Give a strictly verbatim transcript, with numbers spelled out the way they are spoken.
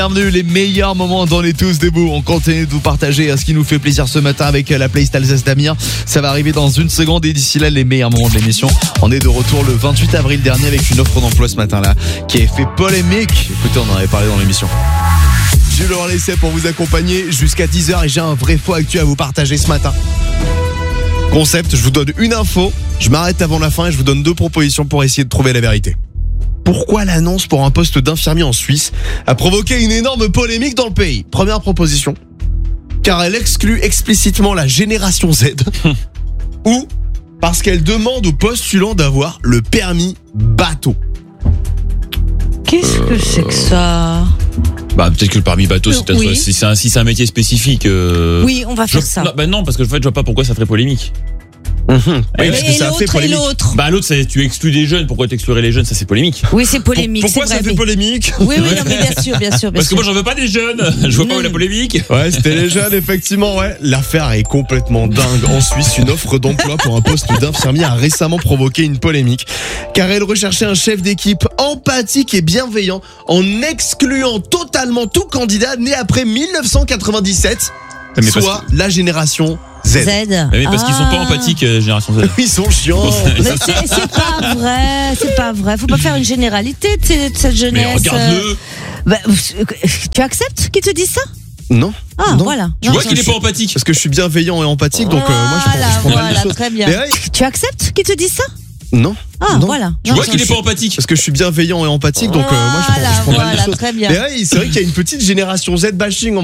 Bienvenue, les meilleurs moments dans les Tous Debout. On continue de vous partager ce qui nous fait plaisir ce matin avec la playlist Alsace d'Amiens. Ça va arriver dans une seconde et d'ici là, les meilleurs moments de l'émission. On est de retour le vingt-huit avril dernier avec une offre d'emploi ce matin-là qui a fait polémique. Écoutez, on en avait parlé dans l'émission. Je leur laissais pour vous accompagner jusqu'à dix heures et j'ai un vrai faux actu à vous partager ce matin. Concept, je vous donne une info, je m'arrête avant la fin et je vous donne deux propositions pour essayer de trouver la vérité. Pourquoi l'annonce pour un poste d'infirmier en Suisse a provoqué une énorme polémique dans le pays? Première proposition, car elle exclut explicitement la génération Z. Ou parce qu'elle demande aux postulants d'avoir le permis bateau. Qu'est-ce que c'est que ça? Bah peut-être que le permis bateau, c'est peut-être Oui. si c'est un, si c'est un métier spécifique. Euh... Oui, on va faire je, ça. Non, bah non, parce que en fait, je vois pas pourquoi ça ferait polémique. Mmh. Oui, et parce que ça a fait l'autre, et polémique. l'autre. Bah l'autre, c'est tu exclus des jeunes. Pourquoi t'exclurais les jeunes? Ça c'est polémique. Oui, c'est polémique. Pourquoi c'est ça vrai, fait oui. polémique? Oui, oui, non, mais bien sûr, bien sûr, bien Parce que sûr. moi j'en veux pas des jeunes. Je vois pas où est la polémique. Ouais, c'était les jeunes, effectivement, ouais. L'affaire est complètement dingue. En Suisse, une offre d'emploi pour un poste d'infirmier a récemment provoqué une polémique. Car elle recherchait un chef d'équipe empathique et bienveillant en excluant totalement tout candidat né après mille neuf cent quatre-vingt-dix-sept, Mais parce soit la génération Z. Z. Mais parce qu'ils sont pas Ah. empathiques, euh, génération Z. Ils sont chiants. Mais c'est, c'est pas vrai, c'est pas vrai. Faut pas faire une généralité de, ces- de cette jeunesse. Mais regarde-le. Bah, tu acceptes qu'ils te disent ça? Non. Ah, Non. voilà. Tu Non, vois ça, qu'il est je- pas empathique. Parce que je suis bienveillant et empathique, donc euh, moi je prends, Voilà, je prends mal les voilà, choses. très bien. Mais ouais, Tu acceptes qu'ils te disent ça? non. Ah, Non. voilà. Tu Non, vois ça, qu'il je- est pas empathique. Parce que je suis bienveillant et empathique, donc euh, moi je prends, Voilà, je prends mal les voilà, choses. très bien. Mais ouais, c'est vrai qu'il y a une petite génération Z bashing.